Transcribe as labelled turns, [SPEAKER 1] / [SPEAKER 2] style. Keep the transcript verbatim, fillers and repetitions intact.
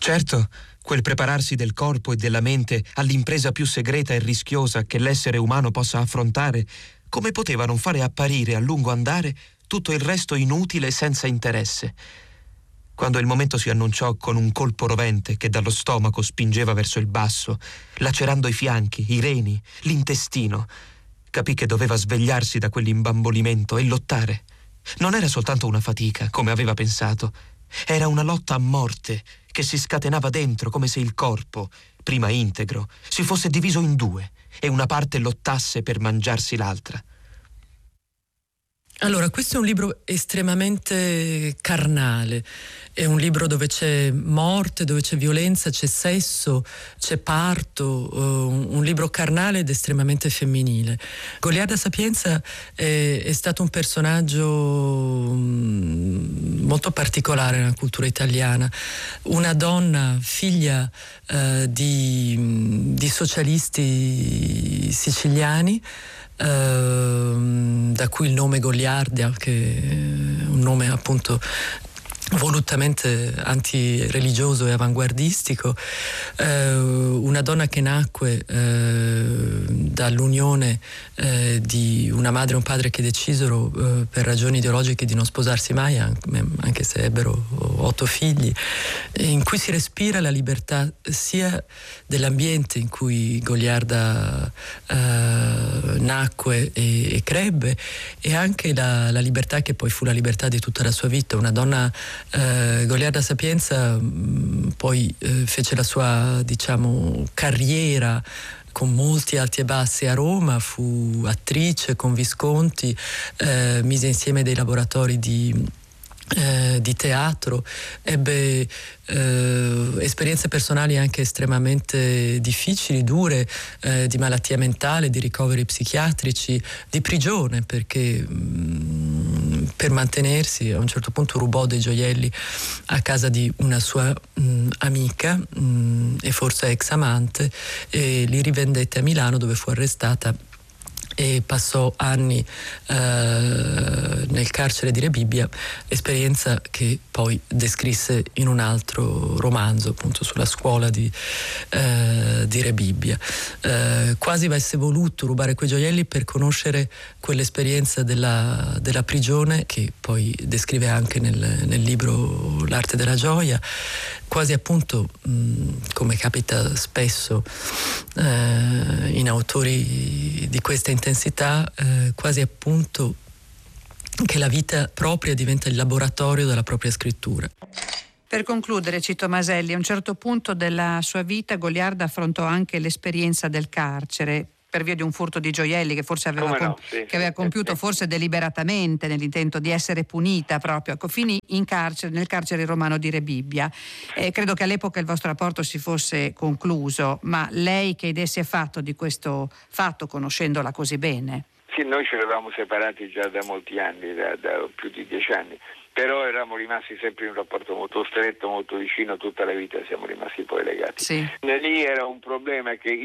[SPEAKER 1] Certo, quel prepararsi del corpo e della mente all'impresa più segreta e rischiosa che l'essere umano possa affrontare, come poteva non fare apparire a lungo andare tutto il resto inutile e senza interesse? Quando il momento si annunciò con un colpo rovente che dallo stomaco spingeva verso il basso, lacerando i fianchi, i reni, l'intestino, capì che doveva svegliarsi da quell'imbambolimento e lottare. Non era soltanto una fatica, come aveva pensato, era una lotta a morte che si scatenava dentro come se il corpo, prima integro, si fosse diviso in due e una parte lottasse per mangiarsi l'altra.
[SPEAKER 2] Allora, questo è un libro estremamente carnale, è un libro dove c'è morte, dove c'è violenza, c'è sesso, c'è parto, uh, un libro carnale ed estremamente femminile. Goliarda Sapienza è, è stato un personaggio um, molto particolare nella cultura italiana, una donna figlia uh, di, di socialisti siciliani, Uh, da cui il nome Goliardia, che è un nome appunto volutamente antireligioso e avanguardistico, eh, una donna che nacque eh, dall'unione eh, di una madre e un padre che decisero eh, per ragioni ideologiche di non sposarsi mai, anche se ebbero otto figli, in cui si respira la libertà sia dell'ambiente in cui Goliarda eh, nacque e, e crebbe, e anche la, la libertà che poi fu la libertà di tutta la sua vita. Una donna Uh, Goliarda Sapienza mh, poi uh, fece la sua, diciamo, carriera con molti alti e bassi a Roma, fu attrice con Visconti, uh, mise insieme dei laboratori di Eh, di teatro, ebbe eh, esperienze personali anche estremamente difficili, dure, eh, di malattia mentale, di ricoveri psichiatrici, di prigione, perché mh, per mantenersi a un certo punto rubò dei gioielli a casa di una sua mh, amica mh, e forse ex amante, e li rivendette a Milano, dove fu arrestata e passò anni eh, nel carcere di Rebibbia, esperienza che poi descrisse in un altro romanzo, appunto sulla scuola di, eh, di Rebibbia. Eh, quasi avesse voluto rubare quei gioielli per conoscere quell'esperienza della, della prigione, che poi descrive anche nel, nel libro L'arte della gioia, quasi appunto, mh, come capita spesso eh, in autori di questa intensità, eh, quasi appunto che la vita propria diventa il laboratorio della propria scrittura.
[SPEAKER 3] Per concludere, cito Maselli, a un certo punto della sua vita Goliarda affrontò anche l'esperienza del carcere per via di un furto di gioielli che forse aveva,
[SPEAKER 4] no?
[SPEAKER 3] comp-
[SPEAKER 4] sì,
[SPEAKER 3] che aveva
[SPEAKER 4] sì,
[SPEAKER 3] compiuto
[SPEAKER 4] sì.
[SPEAKER 3] forse deliberatamente nell'intento di essere punita proprio. Ecco, finì in carcere, nel carcere romano di Rebibbia. Eh, credo che all'epoca il vostro rapporto si fosse concluso, ma lei che idee si è fatto di questo fatto, conoscendola così bene?
[SPEAKER 4] Sì, noi ci eravamo separati già da molti anni, da, da più di dieci anni, però eravamo rimasti sempre in un rapporto molto stretto, molto vicino, tutta la vita siamo rimasti poi legati.
[SPEAKER 3] Sì.
[SPEAKER 4] Lì era un problema che